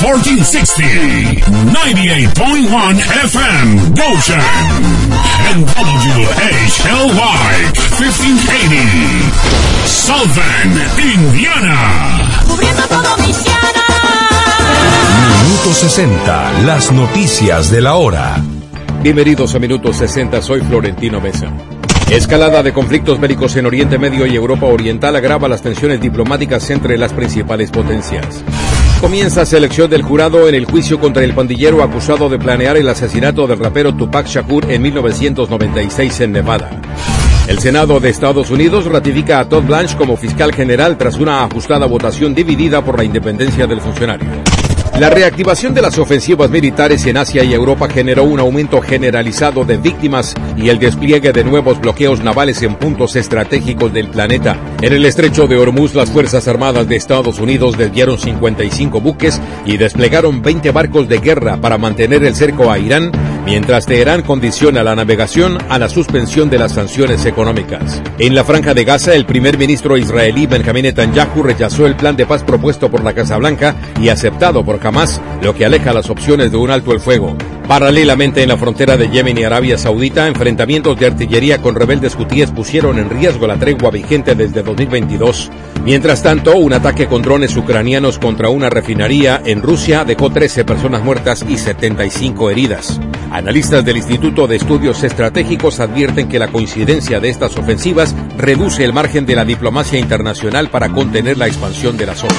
1460, 98.1 FM, Goshen, and WHLY, 1580, Southern, Indiana. Cubriendo todo Michiana. Minuto 60, las noticias de la hora. Bienvenidos a Minuto 60, soy Florentino Mesa. Escalada de conflictos bélicos en Oriente Medio y Europa Oriental agrava las tensiones diplomáticas entre las principales potencias. Comienza selección del jurado en el juicio contra el pandillero acusado de planear el asesinato del rapero Tupac Shakur en 1996 en Nevada. El Senado de Estados Unidos ratifica a Todd Blanche como fiscal general tras una ajustada votación dividida por la independencia del funcionario. La reactivación de las ofensivas militares en Asia y Europa generó un aumento generalizado de víctimas y el despliegue de nuevos bloqueos navales en puntos estratégicos del planeta. En el estrecho de Hormuz, las Fuerzas Armadas de Estados Unidos desviaron 55 buques y desplegaron 20 barcos de guerra para mantener el cerco a Irán, mientras Teherán condiciona la navegación a la suspensión de las sanciones económicas. En la Franja de Gaza, el primer ministro israelí Benjamín Netanyahu rechazó el plan de paz propuesto por la Casa Blanca y aceptado por Hamas, lo que aleja las opciones de un alto el fuego. Paralelamente, en la frontera de Yemen y Arabia Saudita, enfrentamientos de artillería con rebeldes hutíes pusieron en riesgo la tregua vigente desde 2022. Mientras tanto, un ataque con drones ucranianos contra una refinería en Rusia dejó 13 personas muertas y 75 heridas. Analistas del Instituto de Estudios Estratégicos advierten que la coincidencia de estas ofensivas reduce el margen de la diplomacia internacional para contener la expansión de la zona.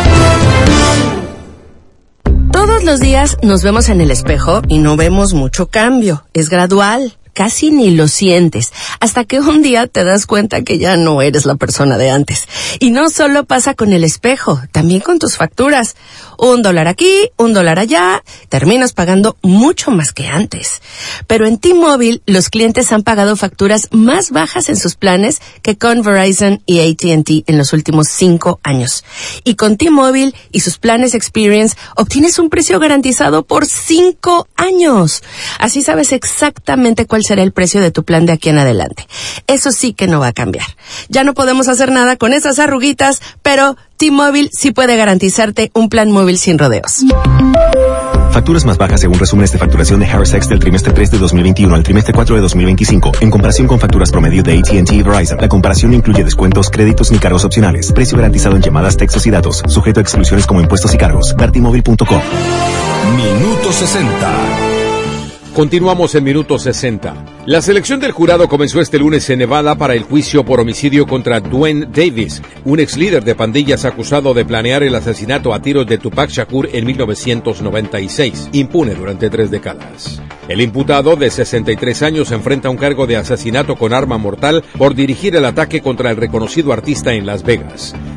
Todos los días nos vemos en el espejo y no vemos mucho cambio. Es gradual. Casi ni lo sientes, hasta que un día te das cuenta que ya no eres la persona de antes. Y no solo pasa con el espejo, también con tus facturas. $1 aquí, $1 allá, terminas pagando mucho más que antes. Pero en T-Mobile, los clientes han pagado facturas más bajas en sus planes que con Verizon y AT&T en los últimos 5 años. Y con T-Mobile y sus planes Experience, obtienes un precio garantizado por 5 años. Así sabes exactamente cuál será el precio de tu plan de aquí en adelante. Eso sí que no va a cambiar. Ya no podemos hacer nada con esas arruguitas, pero T-Mobile sí puede garantizarte un plan móvil sin rodeos. Facturas más bajas según resúmenes de facturación de Harris X del trimestre 3 de 2021 al trimestre 4 de 2025. En comparación con facturas promedio de AT&T y Verizon, la comparación no incluye descuentos, créditos ni cargos opcionales. Precio garantizado en llamadas, textos y datos. Sujeto a exclusiones como impuestos y cargos. Dartimóvil.com. Minuto 60. Continuamos en Minuto 60. La selección del jurado comenzó este lunes en Nevada para el juicio por homicidio contra Duane Davis, un ex líder de pandillas acusado de planear el asesinato a tiros de Tupac Shakur en 1996, impune durante 3 décadas. El imputado, de 63 años, enfrenta un cargo de asesinato con arma mortal por dirigir el ataque contra el reconocido artista en Las Vegas.